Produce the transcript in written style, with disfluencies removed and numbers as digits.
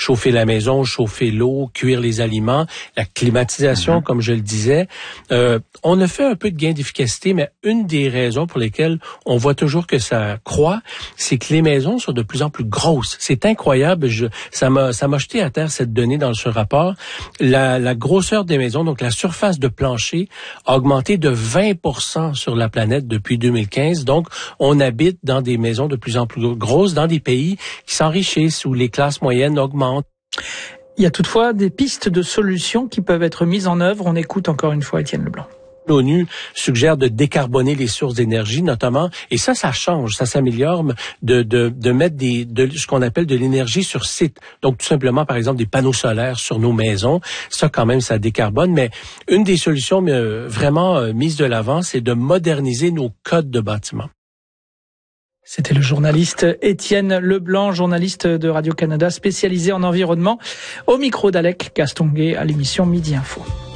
chauffer la maison, chauffer l'eau, cuire les aliments, la climatisation, comme je le disais. On a fait un peu de gain d'efficacité, mais une des raisons pour lesquelles on voit toujours que ça croît, c'est que les maisons sont de plus en plus grosses. C'est incroyable. Ça m'a jeté à terre cette donnée dans ce rapport. La grosseur des maisons, donc la surface de plancher, a augmenté de 20% sur la planète depuis 2015. Donc, on habite dans des maisons de plus en plus grosses, dans des pays qui s'enrichissent, où les classes moyennes augmentent. Il y a toutefois des pistes de solutions qui peuvent être mises en œuvre. On écoute encore une fois Étienne Leblanc. L'ONU suggère de décarboner les sources d'énergie, notamment, et ça change, ça s'améliore, de mettre ce qu'on appelle de l'énergie sur site. Donc, tout simplement, par exemple, des panneaux solaires sur nos maisons. Ça, quand même, ça décarbone. Mais une des solutions vraiment mises de l'avant, c'est de moderniser nos codes de bâtiment. C'était le journaliste Étienne Leblanc, journaliste de Radio-Canada spécialisé en environnement, au micro d'Alec Castonguay à l'émission Midi Info.